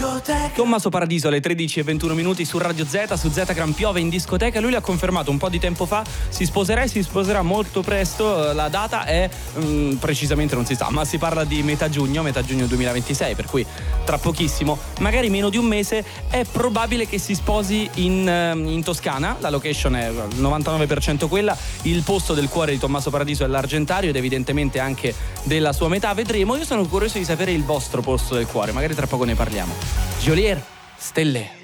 Tommaso Paradiso alle 13:21 su Radio Z, su Z Gran piove in discoteca. Lui l'ha confermato un po' di tempo fa, si sposerà molto presto. La data è precisamente non si sa, ma si parla di metà giugno 2026, per cui tra pochissimo, magari meno di un mese, è probabile che si sposi in Toscana. La location è al 99% quella, il posto del cuore di Tommaso Paradiso è l'Argentario ed evidentemente anche della sua metà, vedremo. Io sono curioso di sapere il vostro posto del cuore, magari tra poco ne parliamo. Geolier, Stelle.